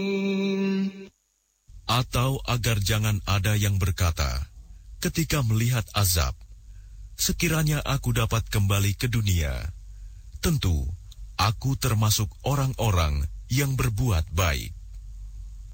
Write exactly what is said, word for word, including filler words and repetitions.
Atau agar jangan ada yang berkata, ketika melihat azab, sekiranya aku dapat kembali ke dunia, tentu aku termasuk orang-orang yang berbuat baik.